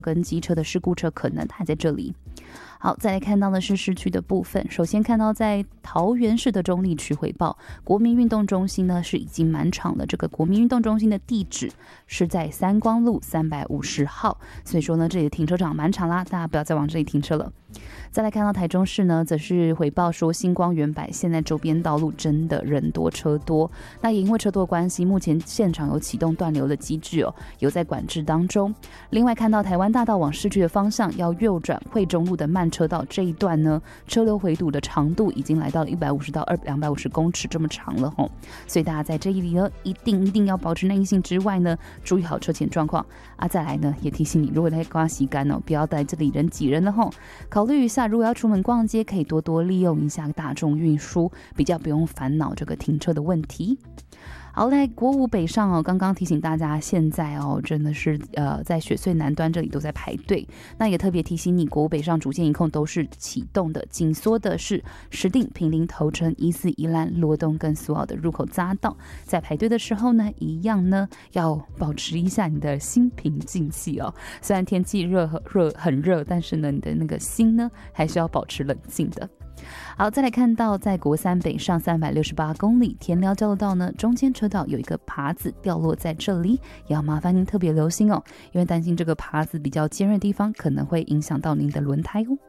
跟机车的事故车可能还在这里。好，再来看到的是市区的部分。首先看到在桃园市的中坜区回报，国民运动中心呢是已经满场了。这个国民运动中心的地址是在三光路350号，所以说呢，这里的停车场满场啦，大家不要再往这里停车了。再来看到台中市呢，则是回报说星光远百现在周边道路真的人多车多，那也因为车多的关系，目前现场有启动断流的机制哦，有在管制当中。另外看到台湾大道往市区的方向要右转惠中路的慢车道这一段呢，车流回堵的长度已经来到了150到250公尺这么长了吼，所以大家在这里呢一定要保持耐性之外呢，注意好车前状况啊。再来呢，也提醒你，如果在刮洗干哦，不要在这里人挤人了吼，考虑一下，如果要出门逛街，可以多多利用一下大众运输，比较不用烦恼这个停车的问题。好，来国五北上哦，刚刚提醒大家，现在哦真的是在雪隧南端这里都在排队。那也特别提醒你，国五北上主线一控都是启动的，紧缩的是石碇、坪林、头城、宜4、宜兰、罗东跟苏澳的入口匝道。在排队的时候呢，一样呢要保持一下你的心平气气哦。虽然天气很热，但是呢，你的那个心呢还是要保持冷静的。好，再来看到在国三北上368公里田寮交流道呢，中间车道有一个耙子掉落在这里，也要麻烦您特别留心哦，因为担心这个耙子比较尖锐的地方可能会影响到您的轮胎哦。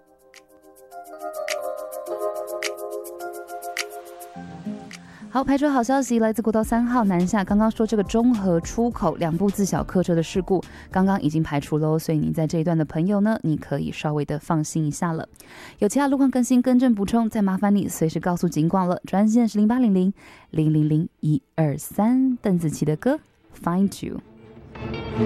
好，排车好消息来自国道3号南下，刚刚说这个中和出口2部自小客车的事故刚刚已经排除喽，所以你在这一段的朋友呢，你可以稍微的放心一下了。有其他路况更新更正补充，再麻烦你随时告诉警广了，专线是0800 000 123，邓紫棋的歌 Find You。